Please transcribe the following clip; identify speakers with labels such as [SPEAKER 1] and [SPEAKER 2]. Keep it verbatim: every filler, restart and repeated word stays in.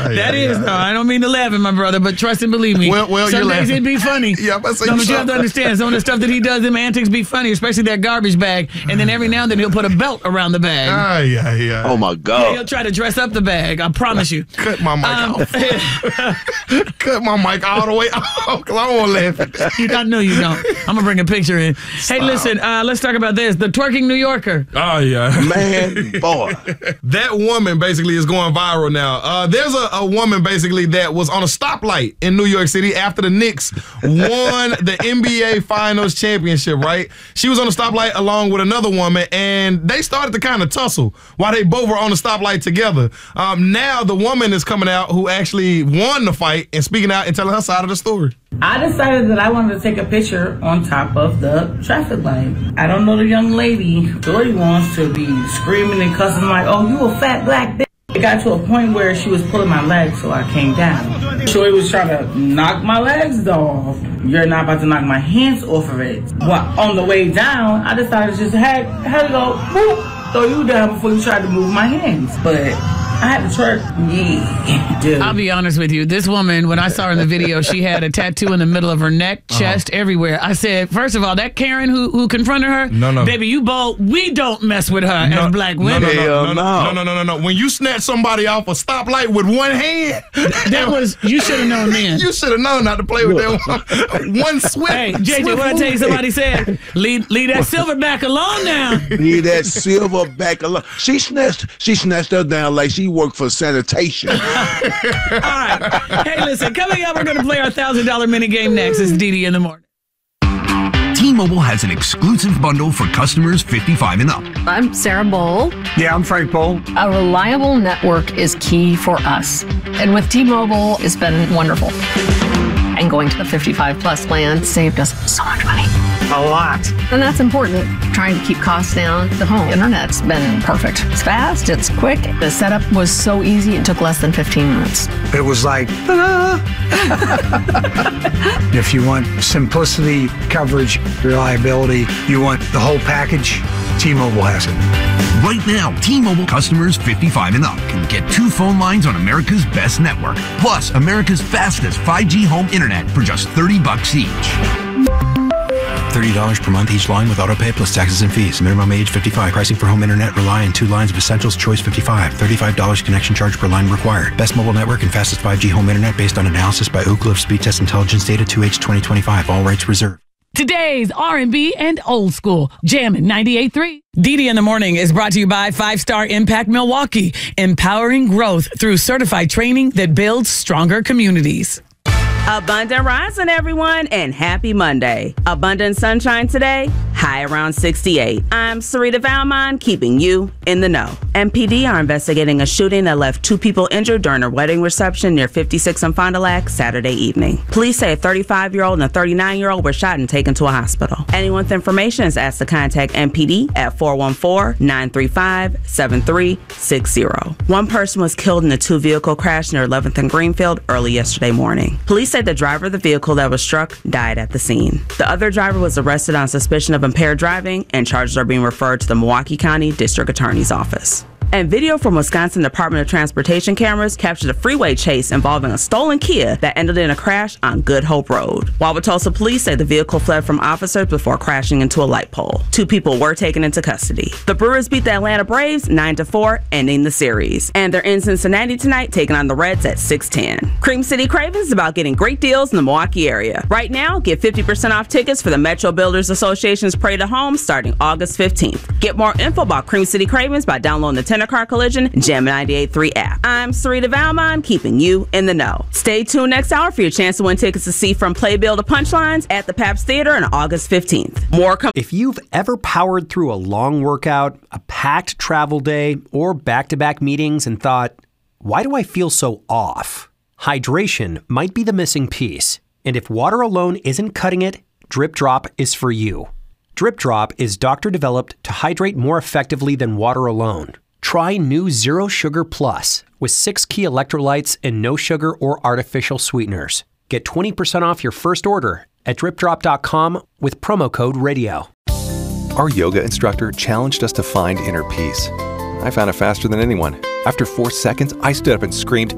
[SPEAKER 1] that
[SPEAKER 2] yeah,
[SPEAKER 1] is,
[SPEAKER 2] yeah.
[SPEAKER 1] though. I don't mean to laugh at my brother, but trust and believe me.
[SPEAKER 2] Well, well,
[SPEAKER 1] some
[SPEAKER 2] you're
[SPEAKER 1] days
[SPEAKER 2] laughing.
[SPEAKER 1] it'd be funny.
[SPEAKER 2] Yeah, I'm about to say
[SPEAKER 1] no, but
[SPEAKER 2] you
[SPEAKER 1] you have to understand, some of the stuff that he does, them antics be funny, especially that garbage bag. And then every now and then he'll put a belt around the bag.
[SPEAKER 2] Ah, yeah, yeah.
[SPEAKER 3] Oh, my
[SPEAKER 1] Yeah,
[SPEAKER 3] God.
[SPEAKER 1] he'll try to dress up the bag. I promise you.
[SPEAKER 2] Cut my mic
[SPEAKER 1] Um,
[SPEAKER 2] off. Cut my mic all the way off because I don't want to laugh at that.
[SPEAKER 1] You, I know you don't. I'm gonna bring a picture in. Hey, listen. Uh, let's talk about this. The twerking New Yorker.
[SPEAKER 2] Oh, yeah.
[SPEAKER 3] Man, boy.
[SPEAKER 2] That woman basically is going viral now. Uh, there's a, a woman basically that was on a stoplight in New York City after the Knicks won the N B A Finals championship, right? She was on a stoplight along with another woman, and they started to kind of tussle while they both were on the stoplight together. Um, now the woman is coming out who actually won the fight and speaking out and telling her side of the story.
[SPEAKER 4] I decided that I wanted to take a picture on top of the traffic light. I don't know the young lady. Dory wants to be screaming and cussing like, oh, you a fat black bitch. It got to a point where she was pulling my legs, so I came down. Shorty was trying to knock my legs off. You're not about to knock my hands off of it. Well, on the way down, I decided just had, had to go, whoop, throw you down before you tried to move my hands. But I had to twerk. Yeah, dude.
[SPEAKER 1] I'll be honest with you. This woman, when I saw her in the video, she had a tattoo in the middle of her neck, chest, uh-huh. everywhere. I said, first of all, that Karen who who confronted her,
[SPEAKER 2] no, no,
[SPEAKER 1] baby, you bold. We don't mess with her
[SPEAKER 2] no,
[SPEAKER 1] as black
[SPEAKER 2] no,
[SPEAKER 1] women.
[SPEAKER 2] No, no,
[SPEAKER 3] Hell
[SPEAKER 2] no, no,
[SPEAKER 3] no.
[SPEAKER 2] no, no, no, no, no. When you snatch somebody off a stoplight with one hand,
[SPEAKER 1] that was you should have known then.
[SPEAKER 2] You should have known not to play with that one. One swift.
[SPEAKER 1] Hey, J J, what I tell you? Somebody said, leave leave that silverback alone now.
[SPEAKER 3] Leave that silverback alone. She snatched. She snatched her down like she worked for sanitation.
[SPEAKER 1] All right. Hey, listen, coming up, we're going to play our one thousand dollar mini game next. It's Dee Dee in the morning.
[SPEAKER 5] T-Mobile has an exclusive bundle for customers fifty-five and up.
[SPEAKER 6] I'm Sarah Bowl.
[SPEAKER 7] Yeah, I'm Frank Bowl.
[SPEAKER 6] A reliable network is key for us. And with T-Mobile, it's been wonderful. And going to the fifty-five plus plan saved us so much money.
[SPEAKER 7] A lot.
[SPEAKER 6] And that's important. Trying to keep costs down. The home internet's been perfect. It's fast, it's quick. The setup was so easy, it took less than fifteen minutes.
[SPEAKER 7] It was like, ta-da! If you want simplicity, coverage, reliability, you want the whole package, T-Mobile has it.
[SPEAKER 5] Right now, T-Mobile customers fifty-five and up can get two phone lines on America's best network, plus America's fastest five G home internet for just thirty bucks each.
[SPEAKER 8] thirty dollars per month each line with autopay plus taxes and fees. Minimum age fifty-five. Pricing for home internet rely on two lines of Essentials Choice fifty-five. thirty-five dollars connection charge per line required. Best mobile network and fastest five G home internet based on analysis by Ookla of Speed Test Intelligence Data two H twenty twenty-five. All rights reserved.
[SPEAKER 1] Today's R and B and old school. Jammin' ninety-eight point three. Dee Dee in the Morning is brought to you by Five Star Impact Milwaukee, empowering growth through certified training that builds stronger communities.
[SPEAKER 9] Abundant rising, everyone, and happy Monday. Abundant sunshine today, high around sixty-eight. I'm Sarita Valmont, keeping you in the know. M P D are investigating a shooting that left two people injured during a wedding reception near fifty-six on Fond du Lac Saturday evening. Police say a thirty-five-year-old and a thirty-nine-year-old were shot and taken to a hospital. Anyone with information is asked to contact M P D at four one four, nine three five, seven three six zero. One person was killed in a two-vehicle crash near eleventh and Greenfield early yesterday morning. Police say the driver of the vehicle that was struck died at the scene. The other driver was arrested on suspicion of impaired driving, and charges are being referred to the Milwaukee County District Attorney's Office. And video from Wisconsin Department of Transportation cameras captured a freeway chase involving a stolen Kia that ended in a crash on Good Hope Road. Wauwatosa police say the vehicle fled from officers before crashing into a light pole. Two people were taken into custody. The Brewers beat the Atlanta Braves nine to four, ending the series. And they're in Cincinnati tonight, taking on the Reds at six ten. Cream City Cravens is about getting great deals in the Milwaukee area. Right now, get fifty percent off tickets for the Metro Builders Association's Parade of Homes starting August fifteenth. Get more info about Cream City Cravens by downloading the Car Collision Jam ninety-eight point three app. I'm Sarita Valmont, keeping you in the know. Stay tuned next hour for your chance to win tickets to see From Playbill to Punchlines at the Pabst Theater on August fifteenth. More com-
[SPEAKER 10] If you've ever powered through a long workout, a packed travel day, or back-to-back meetings and thought, why do I feel so off? Hydration might be the missing piece. And if water alone isn't cutting it, Drip Drop is for you. Drip Drop is doctor-developed to hydrate more effectively than water alone. Try new Zero Sugar Plus with six key electrolytes and no sugar or artificial sweeteners. Get twenty percent off your first order at drip drop dot com with promo code radio.
[SPEAKER 11] Our yoga instructor challenged us to find inner peace. I found it faster than anyone. After four seconds, I stood up and screamed,